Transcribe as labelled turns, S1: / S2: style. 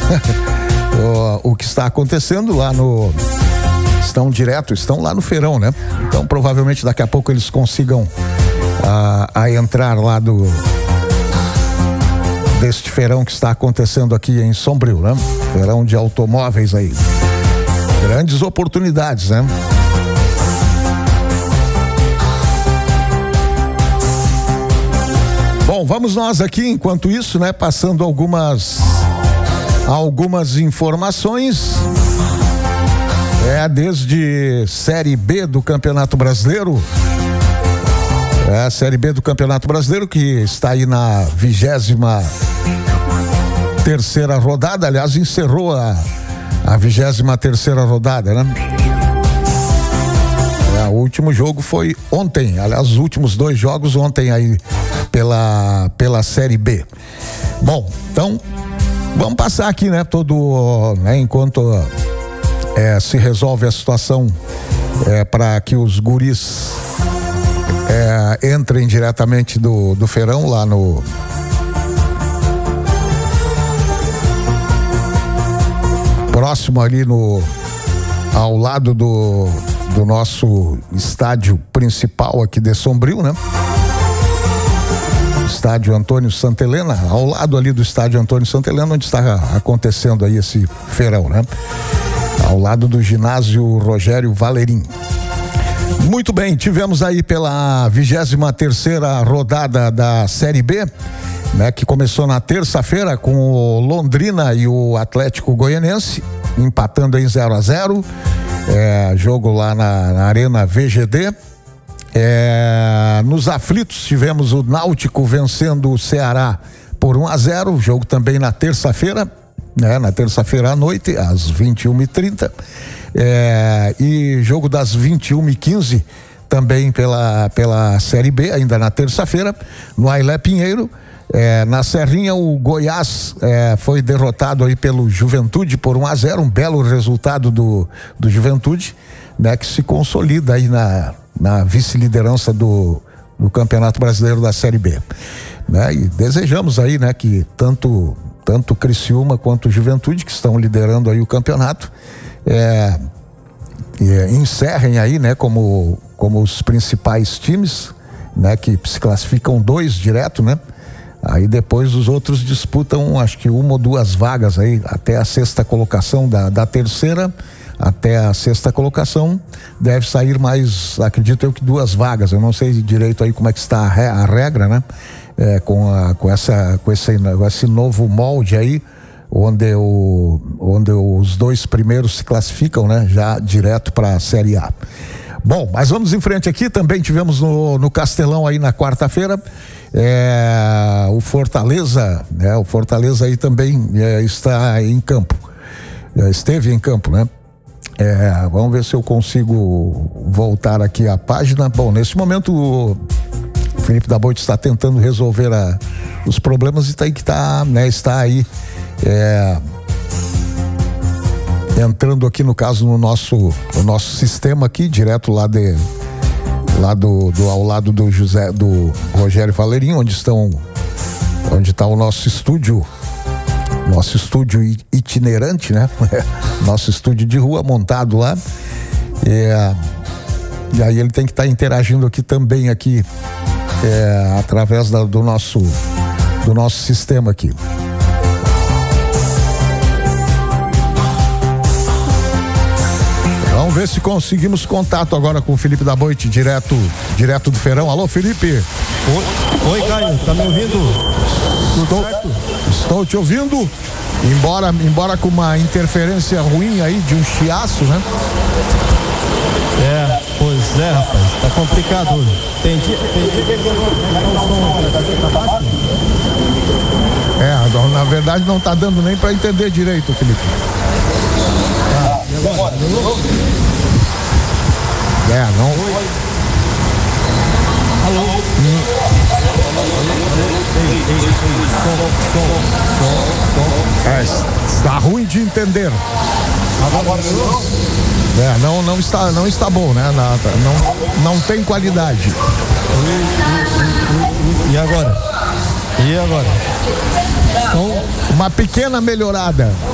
S1: o que está acontecendo lá no... Estão lá no feirão, né? Então provavelmente daqui a pouco eles consigam a entrar lá deste feirão que está acontecendo aqui em Sombrio, né? Feirão de automóveis aí. Grandes oportunidades, né? Bom, vamos nós aqui, enquanto isso, né? Passando algumas informações. Desde Série B do Campeonato Brasileiro. A Série B do Campeonato Brasileiro, que está aí na 23ª rodada. Aliás, encerrou a 23ª rodada, né? O último jogo foi ontem. Aliás, os últimos 2 jogos ontem aí pela Série B. Bom, então vamos passar aqui, né? Enquanto se resolve a situação para que os guris entrem diretamente do feirão lá no próximo ali ao lado do nosso estádio principal aqui de Sombrio, né? Estádio Antônio Santa Helena, ao lado ali do estádio Antônio Santa Helena, onde está acontecendo aí esse feirão, né? Ao lado do ginásio Rogério Valerim. Muito bem, tivemos aí pela 23ª rodada da Série B, né, que começou na terça-feira com o Londrina e o Atlético Goianense empatando em 0-0, jogo lá na Arena VGD. Nos aflitos tivemos o Náutico vencendo o Ceará por 1-0, jogo também na terça-feira, né, na terça-feira à noite, às 21h30, e jogo das 21h15 também pela Série B, ainda na terça-feira, no Ailé Pinheiro. Na Serrinha, o Goiás foi derrotado aí pelo Juventude por 1-0, um belo resultado do Juventude, né, que se consolida aí na vice-liderança do Campeonato Brasileiro da Série B, né? E desejamos aí, né, que tanto Criciúma quanto Juventude, que estão liderando aí o campeonato, encerrem aí, né, como os principais times, né, que se classificam 2 direto, né? Aí depois os outros disputam, acho que 1 ou 2 vagas aí, até a 6ª colocação da terceira, até a 6ª colocação, deve sair mais, acredito eu, que 2 vagas. Eu não sei direito aí como é que está a regra, né? Com esse novo molde aí, onde os 2 primeiros se classificam, né? Já direto para a Série A. Bom, mas vamos em frente aqui. Também tivemos no Castelão aí na quarta-feira, o Fortaleza, né? O Fortaleza aí também está em campo, esteve em campo, né? Vamos ver se eu consigo voltar aqui à página. Bom, nesse momento o Felipe da Boite está tentando resolver os problemas e está aí entrando aqui, no caso, no nosso sistema aqui, direto lá ao lado do Rogério Valerim, onde está o nosso estúdio itinerante, né? Nosso estúdio de rua montado lá. E aí ele tem que estar interagindo aqui também aqui, através do nosso sistema aqui. Vamos ver se conseguimos contato agora com o Felipe da Boite, direto do feirão. Alô, Felipe?
S2: Oi, Caio, tá me ouvindo?
S1: Estou te ouvindo, embora com uma interferência ruim aí, de um chiaço, né?
S2: Pois é, rapaz, tá complicado hoje. Tem dia que o som tá baixo?
S1: Na verdade não tá dando nem pra entender direito, Felipe.
S2: E agora?
S1: Não.
S2: Alô?
S1: Está ruim de entender.
S2: Agora
S1: não está bom, né? Não tem qualidade.
S2: E agora?
S1: Uma pequena melhorada.